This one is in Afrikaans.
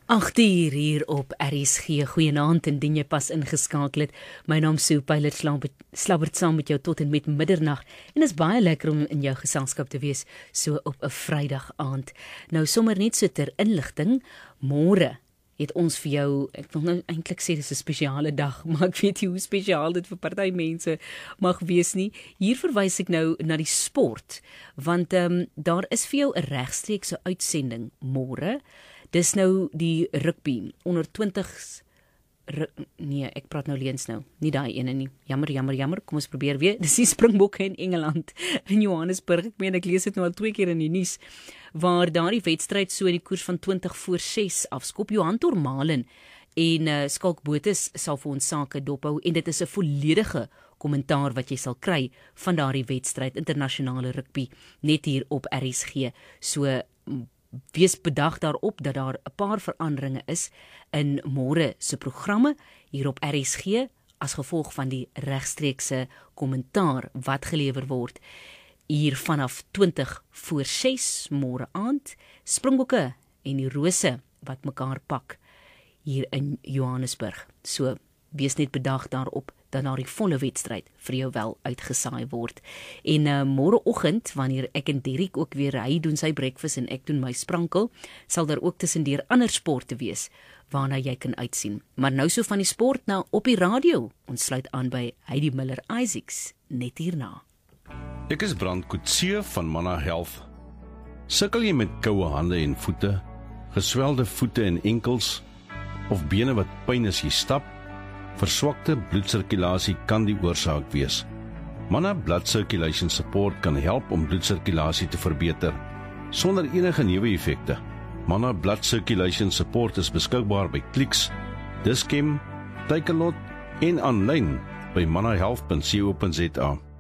8 uur hier op RSG. Goeienaand indien jy pas ingeskakel het. My naam is Sue Pilot, slabbert saam met jou tot en met middernag. En is baie lekker om in jou geselskap te wees so op 'n Vrydag aand. Nou sommer net so ter inligting, môre het ons vir jou, ek wil nou eintlik sê dis 'n spesiale dag, maar ek weet nie hoe spesiaal dit vir party mense mag wees nie. Hier verwys ek nou na die sport, want daar is vir jou 'n regstreekse uitsending môre. Dis nou die rugby onder 20's. Nee, ek praat nou leens nou. Nie daai ene nie. Jammer. Kom ons probeer weer. Dis die Springbokke in Engeland, in Johannesburg. Ek meen ek lees dit nou al 2 keer in die nuus, waar daardie wedstryd so in die koers van 20:06 afskop. Johan Tormalen en Skalk Botes sal vir ons sake dophou, en dit is 'n volledige kommentaar wat jy sal kry van daardie wedstryd, internasionale rugby, net hier op RSG. So wees bedag daarop dat daar 'n paar veranderinge is in môre se programme hier op RSG as gevolg van die regstreekse kommentaar wat gelewer word hier vanaf 20:06 môre aand. Springbokke en die Rose wat mekaar pak hier in Johannesburg. So wees net bedag daarop dat na die volle wedstryd vir jou wel uitgesaai word. En môreoggend, wanneer ek en Derek ook weer, hy doen sy breakfast en ek doen my sprankel, sal daar ook tussendeur ander sporte wees waarna jy kan uitsien. Maar nou so van die sport nou op die radio. Ons sluit aan by Heidi Miller Isaacs net hierna. Ek is Brand Coetzee van Mana Health. Sukkel jy met koue hande en voete, geswelde voete en enkels, of bene wat pyn as jy stap? Verswakte bloedsirkulasie kan die oorsaak wees. Mana Blood Circulation Support kan help om bloedsirkulasie te verbeter, sonder enige neeweffekte. Mana Blood Circulation Support is beskikbaar by Clicks, Dis-Chem, Takealot en aanlyn by manahealth.co.za.